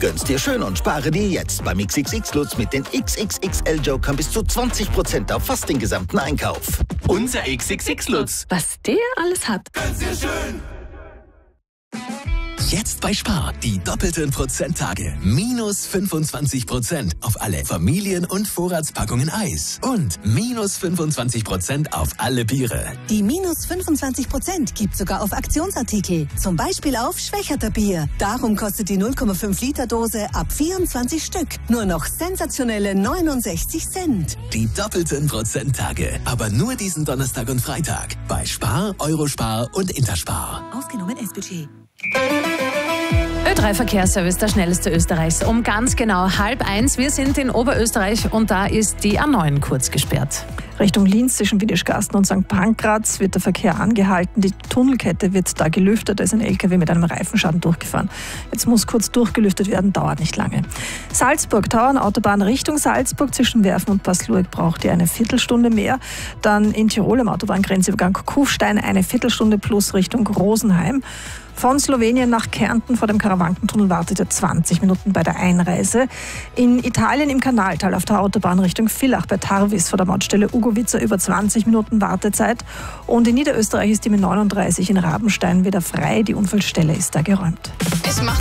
Gönn's dir schön und spare dir jetzt beim XXX Lutz mit den XXXL-Jokern bis zu 20% auf fast den gesamten Einkauf. Unser XXX Lutz. Was der alles hat. Gönn's dir schön. Jetzt bei Spar, die doppelten Prozenttage. Minus 25% auf alle Familien- und Vorratspackungen Eis. Und minus 25% auf alle Biere. Die minus 25% gibt sogar auf Aktionsartikel. Zum Beispiel auf Schwächerter Bier. Darum kostet die 0,5 Liter Dose ab 24 Stück nur noch sensationelle 69 Cent. Die doppelten Prozenttage. Aber nur diesen Donnerstag und Freitag. Bei Spar, Eurospar und Interspar. Ausgenommen S-Budget. Ö3 Verkehrsservice, der schnellste Österreichs. Um ganz genau 12:30. Wir sind in Oberösterreich und da ist die A9 kurz gesperrt. Richtung Linz zwischen Wiedischgarsten und St. Pankraz wird der Verkehr angehalten. Die Tunnelkette wird da gelüftet. Da ist ein LKW mit einem Reifenschaden durchgefahren. Jetzt muss kurz durchgelüftet werden, dauert nicht lange. Salzburg, Tauernautobahn Richtung Salzburg zwischen Werfen und Paslueck braucht ihr eine Viertelstunde mehr. Dann in Tirol am Autobahngrenzübergang Kufstein eine Viertelstunde plus Richtung Rosenheim. Von Slowenien nach Kärnten vor dem Karawankentunnel wartet ihr 20 Minuten bei der Einreise. In Italien im Kanaltal auf der Autobahn Richtung Villach bei Tarvis vor der Mautstelle Ugovica über 20 Minuten Wartezeit. Und in Niederösterreich ist die M39 in Rabenstein wieder frei. Die Unfallstelle ist da geräumt. Es macht